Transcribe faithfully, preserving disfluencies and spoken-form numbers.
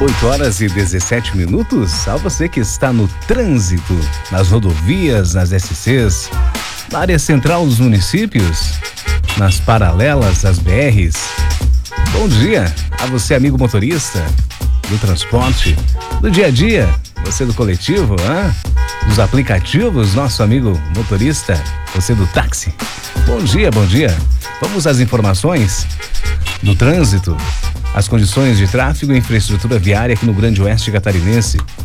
oito horas e dezessete minutos. A você que está no trânsito, nas rodovias, nas S Cs, na área central dos municípios, nas paralelas, as B Rs. Bom dia a você, amigo motorista do transporte, do dia a dia, você do coletivo, hein? Dos aplicativos, nosso amigo motorista, você do táxi. Bom dia, bom dia. Vamos às informações do trânsito, as condições de tráfego e infraestrutura viária aqui no Grande Oeste Catarinense.